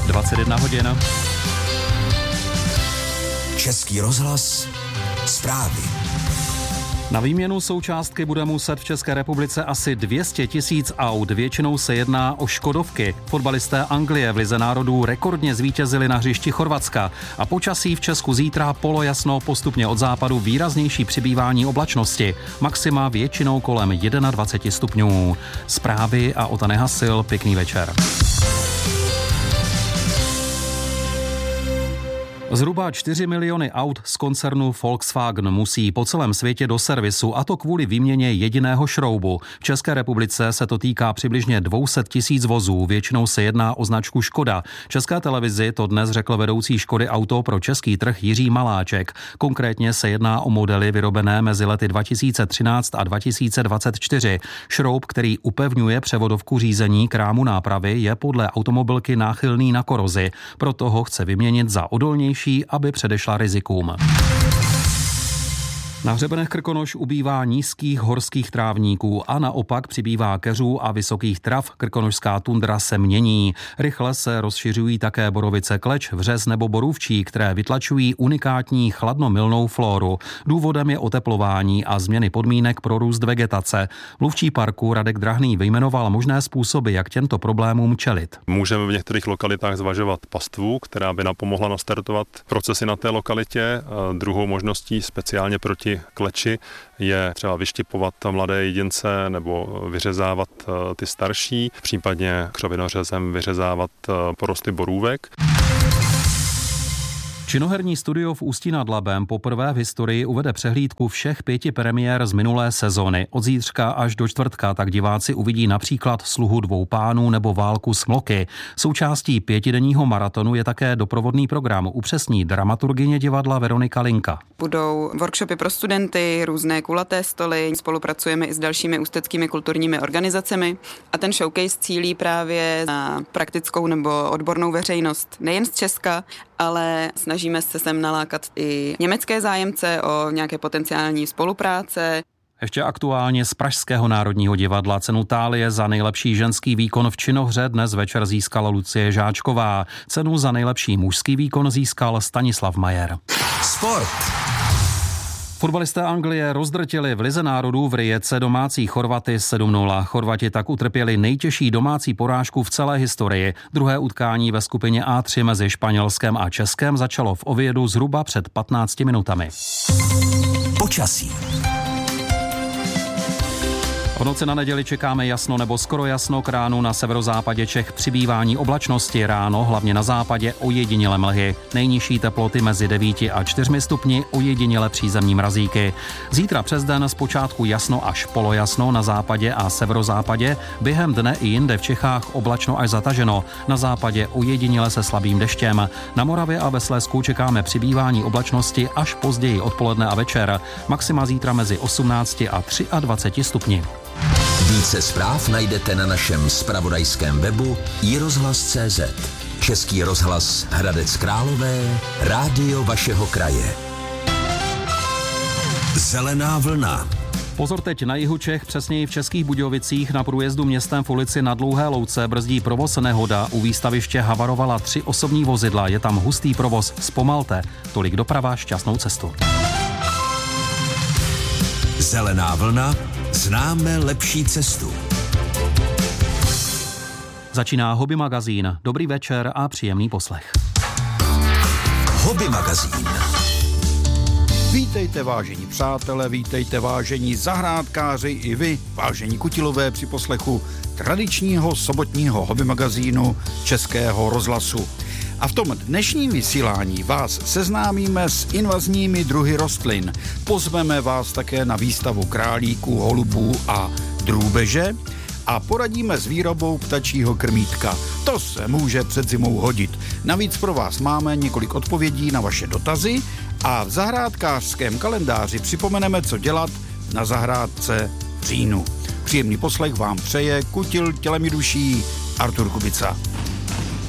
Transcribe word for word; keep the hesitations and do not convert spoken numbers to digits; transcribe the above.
dvacet jedna hodin. Český rozhlas, zprávy. Na výměnu součástky bude muset v České republice asi dvě stě tisíc aut, většinou se jedná o škodovky. Fotbalisté Anglie v Lize národů rekordně zvítězili na hřišti Chorvatska a počasí v Česku zítra polojasno, postupně od západu výraznější přibývání oblačnosti. Maxima většinou kolem dvacet jedna stupňů. Zprávy a Ota Nehasil, pěkný večer. Zhruba čtyři miliony aut z koncernu Volkswagen musí po celém světě do servisu, a to kvůli výměně jediného šroubu. V České republice se to týká přibližně dvě stě tisíc vozů, většinou se jedná o značku Škoda. České televizi to dnes řekl vedoucí Škody Auto pro český trh Jiří Maláček. Konkrétně se jedná o modely vyrobené mezi lety dva tisíce třináct a dva tisíce dvacet čtyři. Šroub, který upevňuje převodovku řízení k rámu nápravy, je podle automobilky náchylný na korozi. Proto ho chce vyměnit za odolnější, aby předešla rizikům. Na hřebenech Krkonoš ubývá nízkých horských trávníků a naopak přibývá keřů a vysokých trav. Krkonošská tundra se mění. Rychle se rozšiřují také borovice kleč, vřez nebo borůvčí, které vytlačují unikátní chladnomilnou flóru. Důvodem je oteplování a změny podmínek pro růst vegetace. Mluvčí parku Radek Drahný vyjmenoval možné způsoby, jak těmto problémům čelit. Můžeme v některých lokalitách zvažovat pastvu, která by napomohla nastartovat procesy na té lokalitě. Druhou možností speciálně proti kleči je třeba vyštěpovat mladé jedince nebo vyřezávat ty starší, případně křovinořezem vyřezávat porosty borůvek. Činoherní studio v Ústí nad Labem poprvé v historii uvede přehlídku všech pěti premiér z minulé sezony. Od zítřka až do čtvrtka tak diváci uvidí například Sluhu dvou pánů nebo Válku smloky. Součástí pětidenního maratonu je také doprovodný program, upřesní dramaturgyně divadla Veronika Linka. Budou workshopy pro studenty, různé kulaté stoly, spolupracujeme i s dalšími ústeckými kulturními organizacemi a ten showcase cílí právě na praktickou nebo odbornou veřejnost nejen z Česka, ale snažíme se sem nalákat i německé zájemce o nějaké potenciální spolupráce. Ještě aktuálně z Pražského národního divadla cenu Thálie za nejlepší ženský výkon v činohře dnes večer získala Lucie Žáčková. Cenu za nejlepší mužský výkon získal Stanislav Majer. Sport. Fotbalisté Anglie rozdrtili v Lize národů v Rijece domácí Chorvaty sedm nula. Chorvati tak utrpěli nejtěžší domácí porážku v celé historii. Druhé utkání ve skupině A tři mezi Španělskem a Českem začalo v Oviedu zhruba před patnácti minutami. Počasí. V noci na neděli čekáme jasno nebo skoro jasno, k ránu na severozápadě Čech přibývání oblačnosti, ráno hlavně na západě ojedinělé mlhy. Nejnižší teploty mezi devíti a čtyřmi stupni, ojedinělé přízemní mrazíky. Zítra přes den zpočátku jasno až polojasno na západě a severozápadě, během dne i jinde v Čechách oblačno až zataženo, na západě ojediněle se slabým deštěm. Na Moravě a ve Slezsku čekáme přibývání oblačnosti až později odpoledne a večer. Maxima zítra mezi osmnácti a dvaceti třemi stupni. Více zpráv najdete na našem zpravodajském webu i rozhlas tečka cé zet. Český rozhlas Hradec Králové, rádio vašeho kraje. Zelená vlna. Pozor teď na jihu Čech, přesněji v Českých Budějovicích, na průjezdu městem v ulici na Dlouhé Louce brzdí provoz nehoda. U výstaviště havarovala tři osobní vozidla, je tam hustý provoz, zpomalte. Tolik doprava, šťastnou cestu. Zelená vlna. Známe lepší cestu. Začíná Hobby magazín. Dobrý večer a příjemný poslech. Hobby magazín. Vítejte, vážení přátelé, vítejte, vážení zahrádkáři i vy, vážení kutilové, při poslechu tradičního sobotního hobby magazínu Českého rozhlasu. A v tom dnešním vysílání vás seznámíme s invazními druhy rostlin. Pozveme vás také na výstavu králíků, holubů a drůbeže a poradíme s výrobou ptačího krmítka. To se může před zimou hodit. Navíc pro vás máme několik odpovědí na vaše dotazy a v zahrádkářském kalendáři připomeneme, co dělat na zahrádce v říjnu. Příjemný poslech vám přeje kutil tělem i duší Artur Kubica.